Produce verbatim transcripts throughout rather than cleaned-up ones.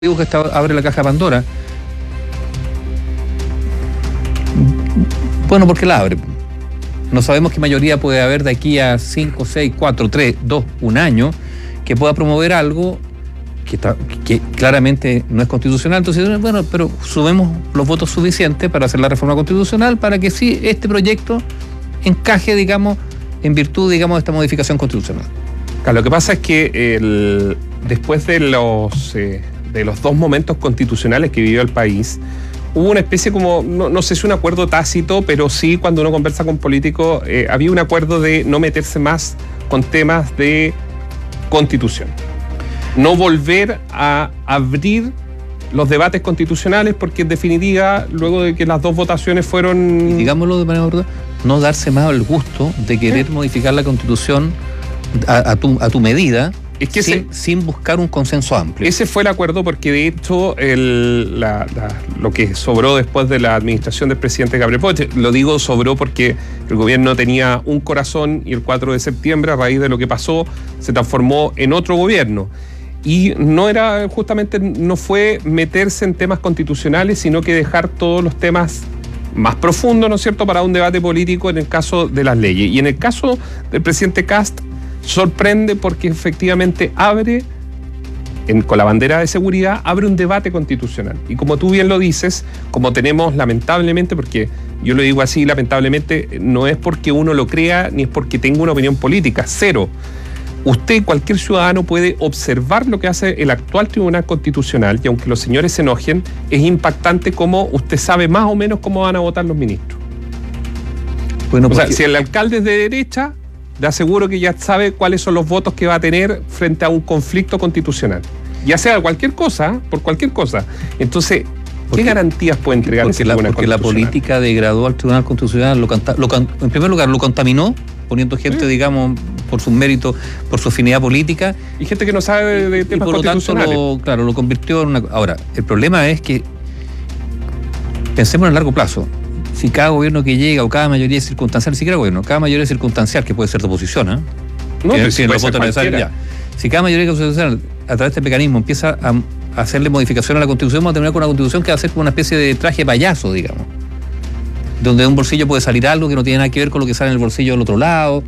digo que esta abre la caja de Pandora. Bueno, porque la abre. No sabemos qué mayoría puede haber de aquí a cinco, seis, cuatro, tres, dos, un año que pueda promover algo que, está, que claramente no es constitucional. Entonces, bueno, pero subimos los votos suficientes para hacer la reforma constitucional para que sí este proyecto encaje, digamos, en virtud, digamos, de esta modificación constitucional. Claro, lo que pasa es que el, después de los, eh, de los dos momentos constitucionales que vivió el país, hubo una especie como, no, no sé si un acuerdo tácito, pero sí cuando uno conversa con políticos, eh, había un acuerdo de no meterse más con temas de constitución. No volver a abrir los debates constitucionales porque en definitiva, luego de que las dos votaciones fueron... Y digámoslo de manera verdad, no darse más el gusto de querer ¿Eh? modificar la constitución a, a, tu, a tu medida. Es que sin, ese, sin buscar un consenso amplio. Ese fue el acuerdo porque de hecho el, la, la, lo que sobró después de la administración del presidente Gabriel Boric, lo digo sobró porque el gobierno tenía un corazón y el cuatro de septiembre, a raíz de lo que pasó, se transformó en otro gobierno. Y no era justamente, no fue meterse en temas constitucionales, sino que dejar todos los temas más profundos, ¿no es cierto?, para un debate político en el caso de las leyes. Y en el caso del presidente Kast, sorprende porque efectivamente abre, en, con la bandera de seguridad, abre un debate constitucional. Y como tú bien lo dices, como tenemos lamentablemente, porque yo lo digo así, lamentablemente, no es porque uno lo crea, ni es porque tenga una opinión política, cero. Usted, cualquier ciudadano, puede observar lo que hace el actual Tribunal Constitucional, y aunque los señores se enojen, es impactante cómo usted sabe más o menos cómo van a votar los ministros. Bueno, porque... O sea, si el alcalde es de derecha, le aseguro que ya sabe cuáles son los votos que va a tener frente a un conflicto constitucional. Ya sea cualquier cosa, por cualquier cosa. Entonces, ¿qué porque, garantías puede entregar porque ese la, Tribunal Porque la política degradó al Tribunal Constitucional, lo, lo, en primer lugar lo contaminó, poniendo gente, sí. digamos, por sus méritos, por su afinidad política. Y gente que no sabe de, de temas y por constitucionales. Lo tanto, lo, claro, lo convirtió en una... Ahora, el problema es que pensemos en el largo plazo. Si cada gobierno que llega o cada mayoría circunstancial, ni siquiera gobierno, cada mayoría circunstancial, que puede ser de oposición, ¿eh? No, que, que si los votos necesarios ya. Si cada mayoría circunstancial, a través de este mecanismo, empieza a, a hacerle modificación a la Constitución, vamos a terminar con una Constitución que va a ser como una especie de traje payaso, digamos. Donde de un bolsillo puede salir algo que no tiene nada que ver con lo que sale en el bolsillo del otro lado.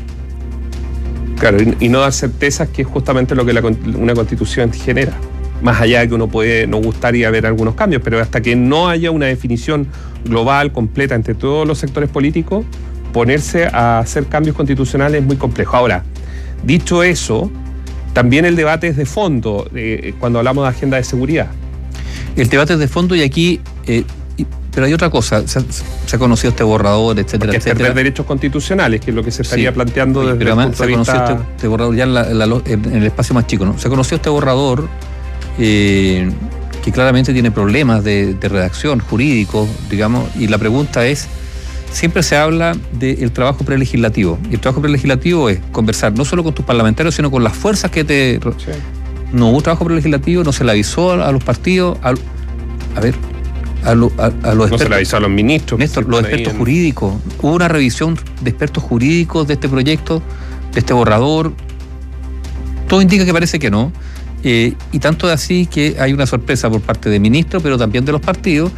Claro, y, y no dar certezas, que es justamente lo que la, una Constitución genera. Más allá de que uno puede no gustar y haber algunos cambios, pero hasta que no haya una definición global, completa, entre todos los sectores políticos, ponerse a hacer cambios constitucionales es muy complejo. Ahora, dicho eso, también el debate es de fondo, eh, cuando hablamos de agenda de seguridad. El debate es de fondo y aquí... Eh, y, pero hay otra cosa, se, se ha conocido este borrador, etcétera, Porque etcétera. perder derechos constitucionales, que es lo que se estaría sí, planteando desde pero además el punto se de vista... conoció este, este borrador ya en, la, en, la, en el espacio más chico, ¿no? Se conoció este borrador eh, que claramente tiene problemas de, de redacción jurídico, digamos, y la pregunta es, siempre se habla del trabajo prelegislativo, y el trabajo prelegislativo es conversar no solo con tus parlamentarios, sino con las fuerzas que te... Sí. No hubo trabajo prelegislativo, no se le avisó a, a los partidos, a, a ver... A, lo, a, a los no expertos, se le avisó a los ministros. Néstor, los expertos en... jurídicos. Hubo una revisión de expertos jurídicos de este proyecto, de este borrador. Todo indica que parece que no. Eh, y tanto es así que hay una sorpresa por parte de ministros, pero también de los partidos.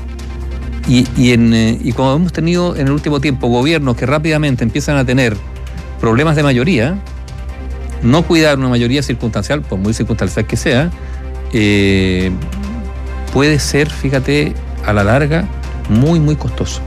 Y, y, en, eh, y como hemos tenido en el último tiempo gobiernos que rápidamente empiezan a tener problemas de mayoría, no cuidar una mayoría circunstancial, por muy circunstancial que sea, eh, puede ser, fíjate, a la larga, muy, muy costoso.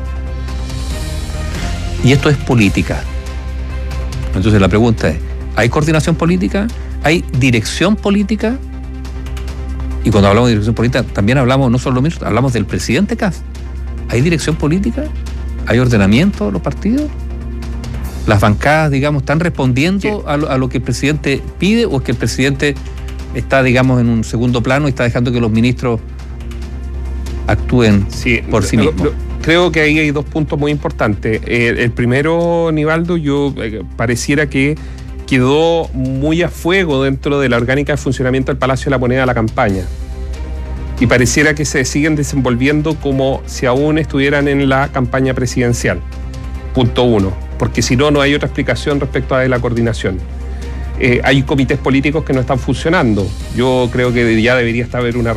Y esto es política. Entonces la pregunta es, ¿hay coordinación política? ¿Hay dirección política? Y cuando hablamos de dirección política, también hablamos, no solo lo mismo, hablamos del presidente Kast. ¿Hay dirección política? ¿Hay ordenamiento de los partidos? ¿Las bancadas, digamos, están respondiendo a lo, a lo que el presidente pide, o es que el presidente está, digamos, en un segundo plano y está dejando que los ministros actúen sí, por sí mismos? Lo, lo, creo que ahí hay dos puntos muy importantes. Eh, el primero, Nivaldo, yo eh, pareciera que quedó muy a fuego dentro de la orgánica de funcionamiento del Palacio de la Moneda la campaña. Y pareciera que se siguen desenvolviendo como si aún estuvieran en la campaña presidencial. Punto uno. Porque si no, no hay otra explicación respecto a la coordinación. eh, hay comités políticos que no están funcionando. Yo creo que ya debería estar haber una